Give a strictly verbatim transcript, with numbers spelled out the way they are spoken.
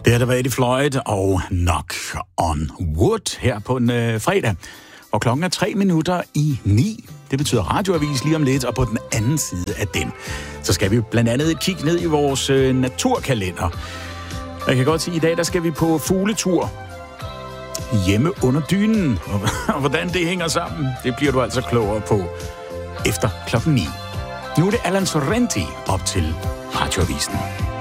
Det har der været Eddie Floyd og Knock on Wood her på en øh, fredag. Og klokken er tre minutter i ni. Det betyder radioavis lige om lidt, og på den anden side af den, så skal vi blandt andet kigge ned i vores øh, naturkalender. Og jeg kan godt sige, at i dag der skal vi på fugletur hjemme under dynen. Og hvordan det hænger sammen, det bliver du altså klogere på efter klokken ni. Nu er det Allan Sorrenti op til radioavisen.